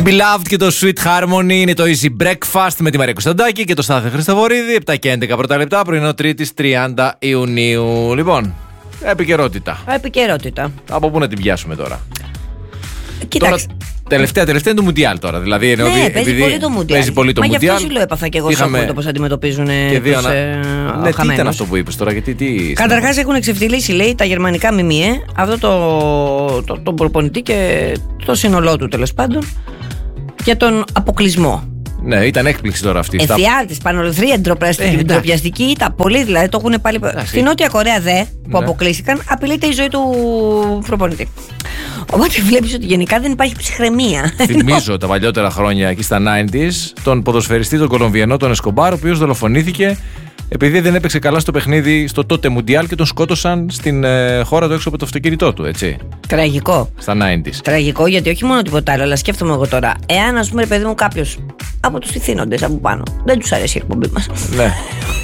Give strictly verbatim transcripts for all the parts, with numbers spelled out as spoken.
Η Beloved και το Sweet Harmony είναι το Easy Breakfast με τη Μαρία Κωνσταντάκη και το Στάθη Χριστοβορίδη. επτά και έντεκα πρώτα λεπτά, πρωινό Τρίτης τριάντα Ιουνίου. Λοιπόν, επικαιρότητα. Επικαιρότητα. Από πού να την πιάσουμε τώρα? Κοίταξε. Τώρα, τελευταία, τελευταία είναι το Μουντιάλ τώρα. Δηλαδή, ναι, ότι, παίζει πολύ το Μουντιάλ. Παίζει πολύ το Μα Μουντιάλ. Γι' αυτό σου λέω, έπαθα και εγώ Είχαμε... σοκ το πώς αντιμετωπίζουν τους ανα... ε, ναι, τι χαμένους. ήταν αυτό που είπες τώρα, γιατί τι... Καταρχάς έχουν εξευθυλίσει, λέει, τα γερμανικά μιμιέ, αυτό το, το, τον προπονητή και το σύνολό του, τέλος πάντων, για τον αποκλεισμό. Ναι, ήταν έκπληξη τώρα αυτή. Εφιάλτης, πανολυθρία, ντροπιαστική ήττα. Πολλοί δηλαδή το έχουν πάλι. Στην Νότια Κορέα δε, που ναι. αποκλείστηκαν, απειλείται η ζωή του προπονητή. Οπότε βλέπεις ότι γενικά δεν υπάρχει ψυχραιμία. Θυμίζω τα παλιότερα χρόνια εκεί στα ενενήντα, τον ποδοσφαιριστή, τον Κολομβιανό, τον Εσκομπάρ, ο οποίος δολοφονήθηκε επειδή δεν έπαιξε καλά στο παιχνίδι στο τότε Μουντιάλ και τον σκότωσαν στην ε, χώρα του έξω από το αυτοκίνητό του, έτσι. Τραγικό. Στα ενενήντα. Τραγικό, γιατί όχι μόνο τίποτα άλλο, αλλά σκέφτομαι εγώ τώρα. Εάν, ας πούμε, ρε παιδί μου, κάποιος από τους ηθήνοντες από πάνω δεν τους αρέσει η εκπομπή μας. Ναι.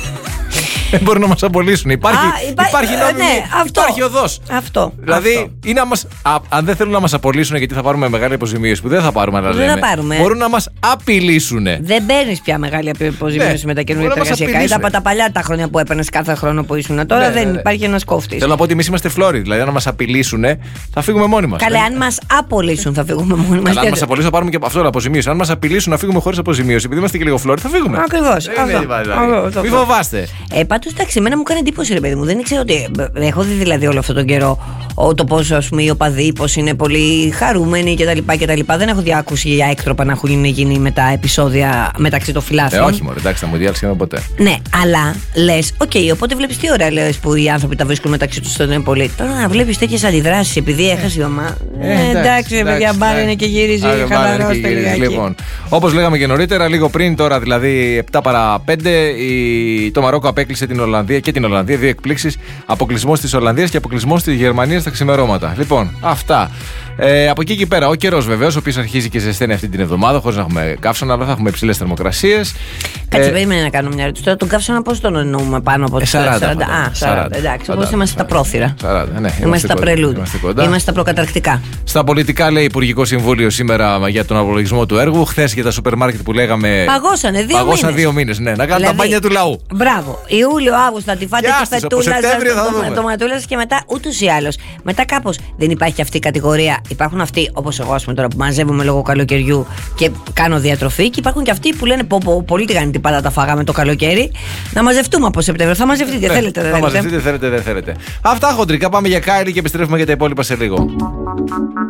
Δεν μπορούν να μας απολύσουν. Υπάρχει, Α, υπά... υπάρχει, νόμιμη, ναι, αυτό. υπάρχει οδός. Αυτό. Δηλαδή, αυτό. Είναι μας, α, αν δεν θέλουν να μας απολύσουν γιατί θα πάρουμε μεγάλη αποζημίωση, που δεν θα πάρουμε, αλλά δεν λέμε, θα πάρουμε. μπορούν να μας απειλήσουν. Δεν παίρνεις πια μεγάλη αποζημίωση ναι, με τα καινούργια εργασιακά. Ήταν από τα παλιά τα χρόνια που έπαιρνες κάθε χρόνο που ήσουν. Τώρα ναι, δεν ναι, υπάρχει ένας κόφτης. Θέλω να πω ότι εμείς είμαστε φλόροι. Δηλαδή, αν μας απειλήσουν, θα φύγουμε μόνοι μας. Καλέ, αν μας απολύσουν, θα φύγουμε μόνοι μας. Αν μας απολύσουν, θα πάρουμε και αυτό το αποζημίωση. Αν μας απειλήσουν να φύγουμε χωρίς αποζημίωση, επειδή είμαστε και λίγο φλόροι, θα φύγουμε. Ακριβώς. Μην φοβάστε. Ε, πάντως, εντάξει, εμένα μου κάνει εντύπωση, ρε παιδί μου. Δεν ήξερα ότι. Έχω δει δηλαδή όλο αυτόν τον καιρό το πόσο, ας πούμε, οι οπαδοί πώς είναι πολύ χαρούμενοι κτλ. Δεν έχω διάκουσει για έκτροπα να έχουν γίνει με τα επεισόδια μεταξύ των φιλάθλων. Ε, όχι, μωρέ, εντάξει, τα Μουντιάλ σχεδόν ποτέ. Ναι, αλλά λες, οκ, okay, οπότε βλέπεις τι ωραία λες που οι άνθρωποι τα βρίσκουν μεταξύ τους στον πολύ. Τώρα να βλέπεις τέτοιες αντιδράσεις επειδή έχασε η ομάδα. Ε, ε, εντάξει, παιδιά, μπάλα είναι και γυρίζει. Χαλαρώστε λιγάκι. Λοιπόν, όπως λέγαμε και νωρίτερα, λίγο πριν, τώρα δηλαδή επτά παρά πέντε, η... το Μαρόκο απέκλεισε την Ολλανδία και την Ολλανδία. Δύο εκπλήξεις. Αποκλεισμός της Ολλανδίας και αποκλεισμός της Γερμανίας στα ξημερώματα. Λοιπόν, αυτά. Ε, από εκεί και πέρα, ο καιρός βεβαίως, ο οποίος αρχίζει και ζεσταίνει αυτή την εβδομάδα, χωρίς να έχουμε καύσωνα, αλλά θα έχουμε υψηλές θερμοκρασίες. Κάτσε, ε, περίμενε να κάνω μια ερώτηση. Τώρα τον καύσωνα πώς τον εννοούμε πάνω από τους σαράντα. σαράντα. Α, σαράντα. Εντάξει, όπως είμαστε στα πρόθυρα. σαράντα, ναι, είμαστε στα πρελούδια. Είμαστε, είμαστε στα προκαταρκτικά. Στα πολιτικά, λέει Υπουργικό Συμβούλιο σήμερα για τον απολογισμό του έργου. Χθες για τα σούπερ μάρκετ που λέγαμε. Παγώσανε δύο Παγώσαν μήνες. δύο μήνες, ναι. Να κάνουν δηλαδή, τα μπάνια του λαού. Μπράβο. Ιούλιο, Αύγουστο, να τη φάτε τη φετούλα, το ματούλα και μετά ούτως ή άλλως. Μετά κάπως δεν υπάρχει αυτή η κατηγορία. Υπάρχουν αυτοί, όπως εγώ, ας πούμε, τώρα που μαζεύουμε λόγω καλοκαιριού και κάνω διατροφή, και υπάρχουν και αυτοί που λένε πω, πω, πολύ τηγανιτή πατάτα φάγαμε το καλοκαίρι. Να μαζευτούμε από Σεπτέμβριο. Θα μαζευτείτε, ναι, θέλετε, δεν θα θέλετε. μαζευτείτε, θέλετε, δεν θέλετε. Αυτά χοντρικά. Πάμε για Κάιλι και επιστρέφουμε για τα υπόλοιπα σε λίγο.